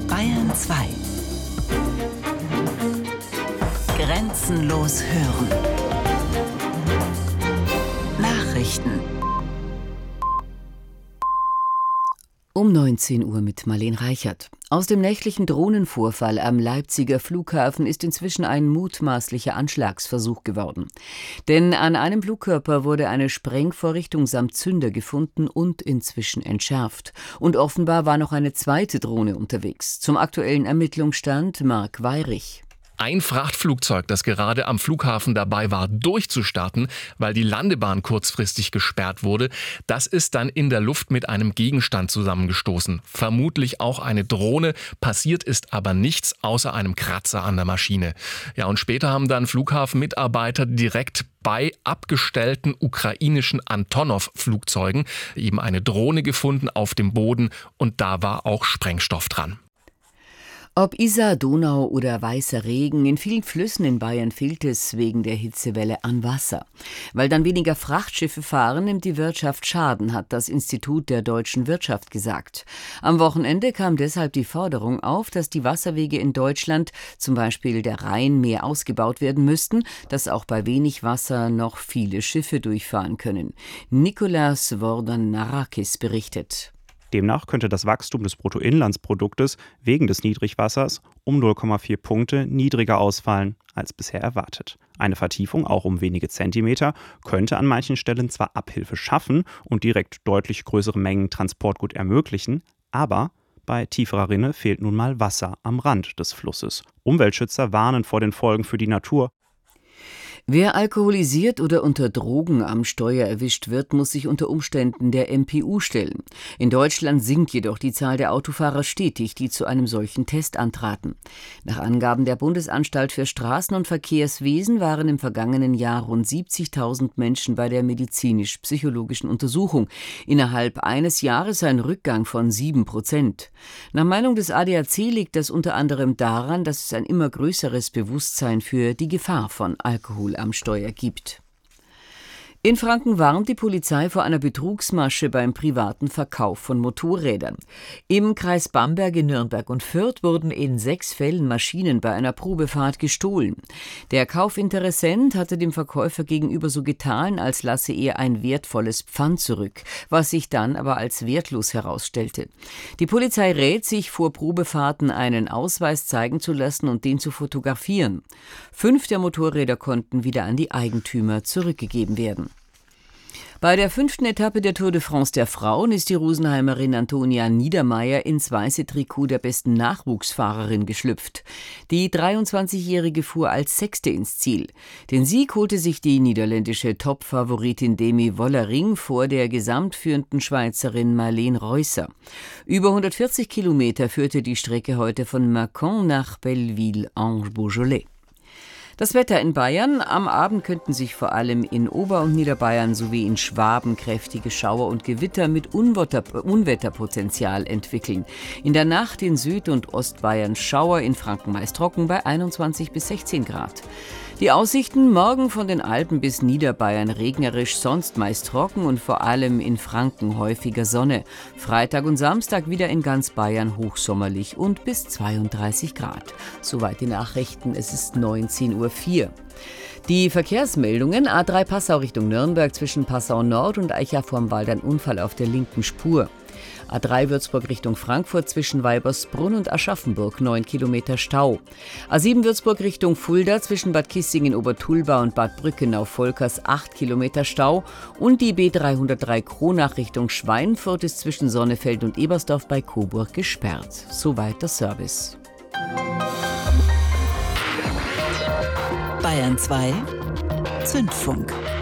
Bayern 2. Grenzenlos hören. Nachrichten. Um 19 Uhr mit Marlene Reichert. Aus dem nächtlichen Drohnenvorfall am Leipziger Flughafen ist inzwischen ein mutmaßlicher Anschlagsversuch geworden. Denn an einem Flugkörper wurde eine Sprengvorrichtung samt Zünder gefunden und inzwischen entschärft. Und offenbar war noch eine zweite Drohne unterwegs. Zum aktuellen Ermittlungsstand Marc Weyrich. Ein Frachtflugzeug, das gerade am Flughafen dabei war, durchzustarten, weil die Landebahn kurzfristig gesperrt wurde, das ist dann in der Luft mit einem Gegenstand zusammengestoßen. Vermutlich auch eine Drohne. Passiert ist aber nichts außer einem Kratzer an der Maschine. Ja, und später haben dann Flughafenmitarbeiter direkt bei abgestellten ukrainischen Antonov-Flugzeugen eben eine Drohne gefunden auf dem Boden und da war auch Sprengstoff dran. Ob Isar, Donau oder weißer Regen, in vielen Flüssen in Bayern fehlt es wegen der Hitzewelle an Wasser. Weil dann weniger Frachtschiffe fahren, nimmt die Wirtschaft Schaden, hat das Institut der deutschen Wirtschaft gesagt. Am Wochenende kam deshalb die Forderung auf, dass die Wasserwege in Deutschland, zum Beispiel der Rhein, mehr ausgebaut werden müssten, dass auch bei wenig Wasser noch viele Schiffe durchfahren können. Nikolaus Vordan-Narakis berichtet. Demnach könnte das Wachstum des Bruttoinlandsproduktes wegen des Niedrigwassers um 0,4 Punkte niedriger ausfallen als bisher erwartet. Eine Vertiefung, auch um wenige Zentimeter, könnte an manchen Stellen zwar Abhilfe schaffen und direkt deutlich größere Mengen Transportgut ermöglichen, aber bei tieferer Rinne fehlt nun mal Wasser am Rand des Flusses. Umweltschützer warnen vor den Folgen für die Natur. Wer alkoholisiert oder unter Drogen am Steuer erwischt wird, muss sich unter Umständen der MPU stellen. In Deutschland sinkt jedoch die Zahl der Autofahrer stetig, die zu einem solchen Test antraten. Nach Angaben der Bundesanstalt für Straßen- und Verkehrswesen waren im vergangenen Jahr rund 70.000 Menschen bei der medizinisch-psychologischen Untersuchung. Innerhalb eines Jahres ein Rückgang von 7%. Nach Meinung des ADAC liegt das unter anderem daran, dass es ein immer größeres Bewusstsein für die Gefahr von Alkohol am Steuer gibt. In Franken warnt die Polizei vor einer Betrugsmasche beim privaten Verkauf von Motorrädern. Im Kreis Bamberg, in Nürnberg und Fürth wurden in 6 Fällen Maschinen bei einer Probefahrt gestohlen. Der Kaufinteressent hatte dem Verkäufer gegenüber so getan, als lasse er ein wertvolles Pfand zurück, was sich dann aber als wertlos herausstellte. Die Polizei rät, sich vor Probefahrten einen Ausweis zeigen zu lassen und den zu fotografieren. 5 der Motorräder konnten wieder an die Eigentümer zurückgegeben werden. Bei der 5. Etappe der Tour de France der Frauen ist die Rosenheimerin Antonia Niedermaier ins weiße Trikot der besten Nachwuchsfahrerin geschlüpft. Die 23-Jährige fuhr als 6. ins Ziel. Den Sieg holte sich die niederländische Top-Favoritin Demi Wollering vor der gesamtführenden Schweizerin Marlene Reusser. Über 140 Kilometer führte die Strecke heute von Mâcon nach Belleville-en-Beaujolais. Das Wetter in Bayern. Am Abend könnten sich vor allem in Ober- und Niederbayern sowie in Schwaben kräftige Schauer und Gewitter mit Unwetterpotenzial entwickeln. In der Nacht in Süd- und Ostbayern Schauer, in Franken meist trocken bei 21 bis 16 Grad. Die Aussichten: morgen von den Alpen bis Niederbayern regnerisch, sonst meist trocken und vor allem in Franken häufiger Sonne. Freitag und Samstag wieder in ganz Bayern hochsommerlich und bis 32 Grad. Soweit die Nachrichten, es ist 19:04 Uhr. Die Verkehrsmeldungen: A3 Passau Richtung Nürnberg, zwischen Passau Nord und Eicha vorm Wald ein Unfall auf der linken Spur. A3 Würzburg Richtung Frankfurt, zwischen Weibersbrunn und Aschaffenburg 9 Kilometer Stau. A7 Würzburg Richtung Fulda, zwischen Bad Kissingen Obertulba und Bad Brückenau-Volkers 8 Kilometer Stau. Und die B303 Kronach Richtung Schweinfurt ist zwischen Sonnefeld und Ebersdorf bei Coburg gesperrt. Soweit der Service. Bayern 2 Zündfunk.